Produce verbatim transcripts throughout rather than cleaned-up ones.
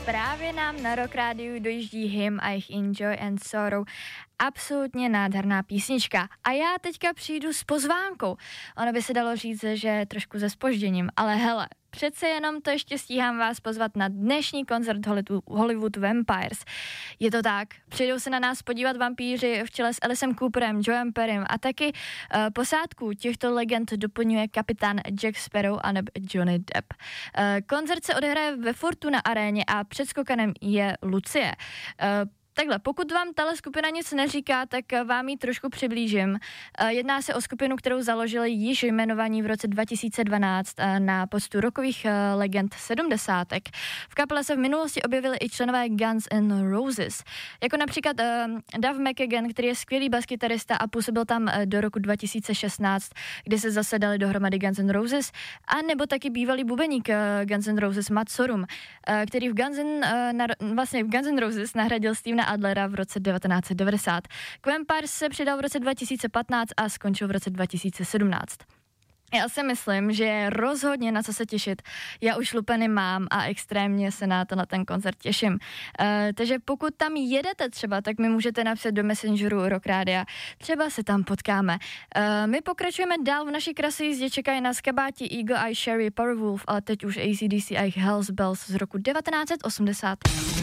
Právě nám na Rock Rádiu dojíždí Him a jejich Enjoy and Sorrow. Absolutně nádherná písnička. A já teďka přijdu s pozvánkou. Ono by se dalo říct, že trošku se zpožděním, ale hele, přece jenom to ještě stíhám vás pozvat na dnešní koncert Hollywood Vampires. Je to tak, přijdou se na nás podívat vampíři v čele s Aliceem Cooperem, Joem Perrym a taky uh, posádku těchto legend doplňuje kapitán Jack Sparrow a neb Johnny Depp. Uh, koncert se odehraje ve Fortuna aréně a předskokanem je Lucie. Uh, Takhle, pokud vám tahle skupina nic neříká, tak vám ji trošku přiblížím. Jedná se o skupinu, kterou založili již jmenovaní v roce dva tisíce dvanáct na postu rockových legend sedmdesátek. V kapele se v minulosti objevili i členové Guns N' Roses, jako například uh, Duff McKagan, který je skvělý baskytarista a působil tam do roku dva tisíce šestnáct, kdy se zase dali dohromady Guns N' Roses, a nebo taky bývalý bubeník uh, Guns N' Roses Matt Sorum, uh, který v Guns N', uh, nar- vlastně v Guns N' Roses nahradil Stevena Adlera v roce devatenáct set devadesát. K Vampires se přidal v roce dva tisíce patnáct a skončil v roce dva tisíce sedmnáct. Já si myslím, že je rozhodně na co se těšit. Já už lupeny mám a extrémně se na to na ten koncert těším. Uh, takže pokud tam jedete třeba, tak mi můžete napsat do Messengeru Rock Rádia. Třeba se tam potkáme. Uh, my pokračujeme dál v naší krasi jízdě, čekají nás kabáti Eagle Eye, Sherry, Powerwolf, ale teď už A C D C a jejich Hell's Bells z roku devatenáct set osmdesát.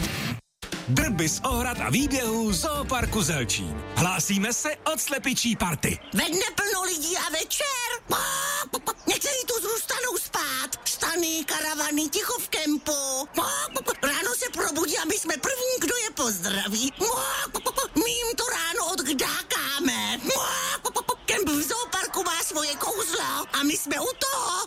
Drby z ohrad a výběhů Zooparku Zelčín. Hlásíme se od slepičí party. Ve dne plno lidí a večer. Někteří tu zůstanou spát. Stany, karavany, ticho v kempu. Ráno se probudí a my jsme první, kdo je pozdraví. My jim to ráno odkdákáme. Kemp v Zooparku má svoje kouzlo a my jsme u toho.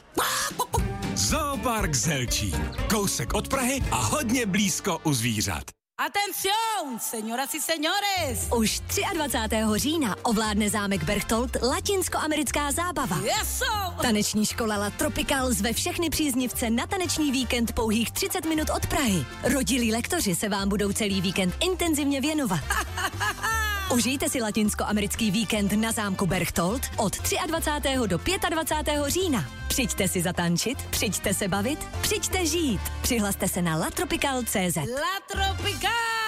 Zoopark Zelčín. Kousek od Prahy a hodně blízko u zvířat. Atención, señoras y señores! Už dvacátého třetího října ovládne zámek Berchtold latinskoamerická zábava. Yeso! Taneční škola La Tropical zve všechny příznivce na taneční víkend pouhých třicet minut od Prahy. Rodilí lektoři se vám budou celý víkend intenzivně věnovat. Užijte si latinskoamerický víkend na zámku Berchtold od dvacátého třetího do dvacátého pátého října. Přijďte si zatančit, přijďte se bavit, přijďte žít. Přihlaste se na latropical tečka cé zet. La Tropical!